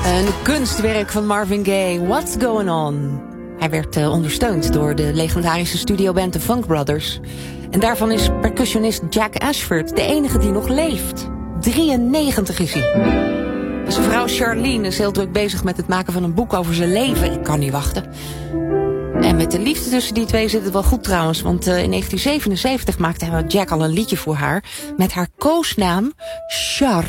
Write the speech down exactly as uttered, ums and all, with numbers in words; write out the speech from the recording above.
Een kunstwerk van Marvin Gaye, What's Going On? Hij werd uh, ondersteund door de legendarische studioband The Funk Brothers. En daarvan is percussionist Jack Ashford de enige die nog leeft. drieënnegentig is hij. Zijn vrouw Charlene is heel druk bezig met het maken van een boek over zijn leven. Ik kan niet wachten. En met de liefde tussen die twee zit het wel goed trouwens. Want uh, in negentien zevenenzeventig maakte Jack al een liedje voor haar. Met haar koosnaam Char.